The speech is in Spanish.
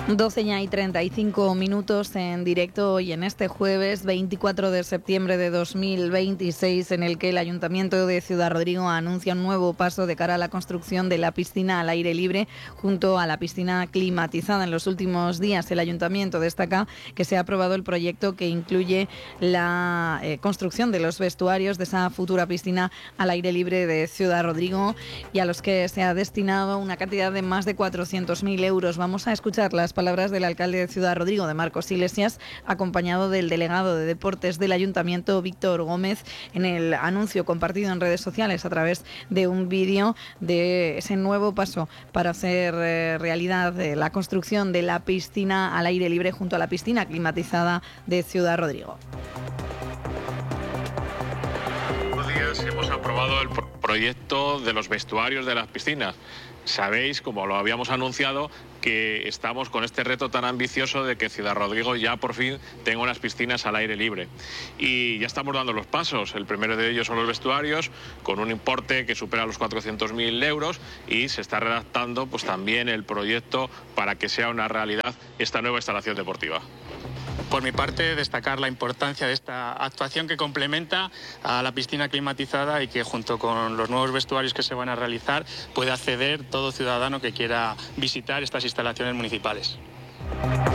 12:35 en directo hoy en este jueves 24 de septiembre de 2026, en el que el Ayuntamiento de Ciudad Rodrigo anuncia un nuevo paso de cara a la construcción de la piscina al aire libre junto a la piscina climatizada. En los últimos días el Ayuntamiento destaca que se ha aprobado el proyecto que incluye la construcción de los vestuarios de esa futura piscina al aire libre de Ciudad Rodrigo, y a los que se ha destinado una cantidad de más de 400.000 euros. Vamos a escuchar las palabras del alcalde de Ciudad Rodrigo, de Marcos Iglesias, acompañado del delegado de Deportes del Ayuntamiento, Víctor Gómez, en el anuncio compartido en redes sociales a través de un vídeo de ese nuevo paso para hacer realidad la construcción de la piscina al aire libre junto a la piscina climatizada de Ciudad Rodrigo. Buenos días, hemos aprobado el proyecto de los vestuarios de las piscinas. Sabéis, como lo habíamos anunciado, que estamos con este reto tan ambicioso de que Ciudad Rodrigo ya por fin tenga unas piscinas al aire libre. Y ya estamos dando los pasos. El primero de ellos son los vestuarios, con un importe que supera los 400.000 euros, y se está redactando pues también el proyecto para que sea una realidad esta nueva instalación deportiva. Por mi parte, destacar la importancia de esta actuación que complementa a la piscina climatizada y que, junto con los nuevos vestuarios que se van a realizar, puede acceder todo ciudadano que quiera visitar estas instalaciones municipales.